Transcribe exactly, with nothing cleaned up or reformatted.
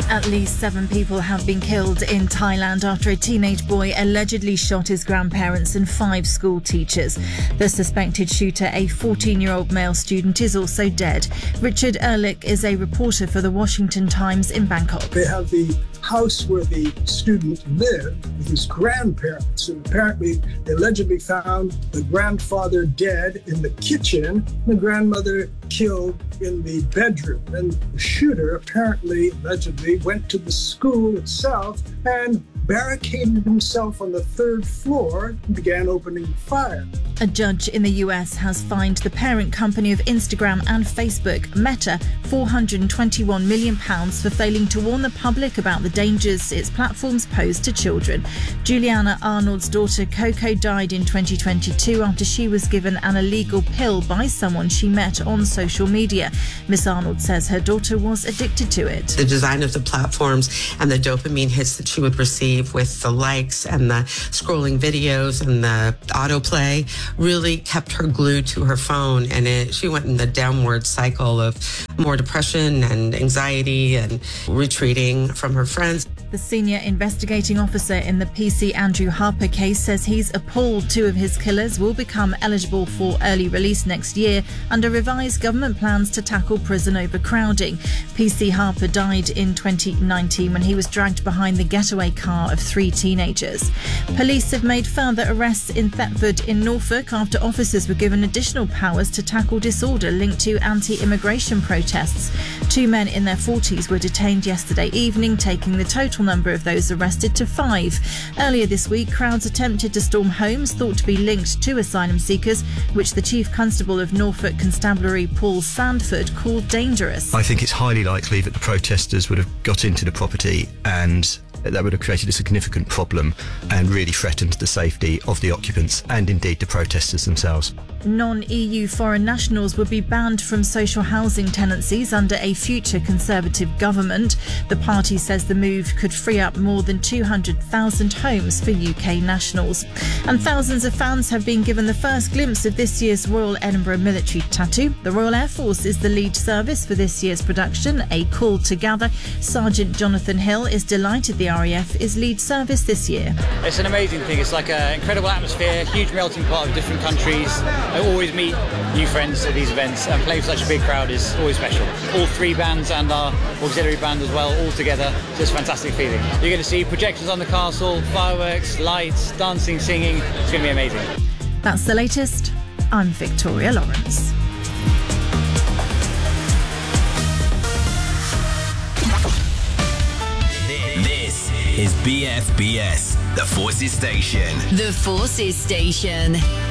At least seven people have been killed in Thailand after a teenage boy allegedly shot his grandparents and five school teachers. The suspected shooter, a fourteen-year-old male student, is also dead. Richard Ehrlich is a reporter for the Washington Times in Bangkok. They have the house where the student lived with his grandparents, and apparently they allegedly found the grandfather dead in the kitchen, the grandmother killed in the bedroom. And the shooter apparently, allegedly, went to the school itself and barricaded himself on the third floor and began opening fire. A judge in the U S has fined the parent company of Instagram and Facebook, Meta, four hundred twenty-one million pounds for failing to warn the public about the dangers its platforms pose to children. Juliana Arnold's daughter Coco died in twenty twenty-two after she was given an illegal pill by someone she met on social media. Miss Arnold says her daughter was addicted to it. The design of the platforms and the dopamine hits that she would receive with the likes and the scrolling videos and the autoplay really kept her glued to her phone, and it, she went in the downward cycle of more depression and anxiety and retreating from her friends. The senior investigating officer in the P C Andrew Harper case says he's appalled two of his killers will become eligible for early release next year under revised government plans to tackle prison overcrowding. P C Harper died in twenty nineteen when he was dragged behind the getaway car of three teenagers. Police have made further arrests in Thetford in Norfolk after officers were given additional powers to tackle disorder linked to anti-immigration protests. Two men in their forties were detained yesterday evening, taking the total number of those arrested to five. Earlier this week, crowds attempted to storm homes thought to be linked to asylum seekers, which the Chief Constable of Norfolk Constabulary, Paul Sandford, called dangerous. I think it's highly likely that the protesters would have got into the property and that would have created a significant problem and really threatened the safety of the occupants and indeed the protesters themselves. Non-E U foreign nationals would be banned from social housing tenancies under a future Conservative government. The party says the move could free up more than two hundred thousand homes for U K nationals. And thousands of fans have been given the first glimpse of this year's Royal Edinburgh Military Tattoo. The Royal Air Force is the lead service for this year's production, A Call to Gather. Sergeant Jonathan Hill is delighted the R A F is lead service this year. It's an amazing thing. It's like an incredible atmosphere, huge melting pot of different countries. I always meet new friends at these events, and playing for such a big crowd is always special. All three bands and our auxiliary band as well, all together, just a fantastic feeling. You're going to see projections on the castle, fireworks, lights, dancing, singing. It's going to be amazing. That's the latest. I'm Victoria Lawrence. This is B F B S, the Forces Station. The Forces Station.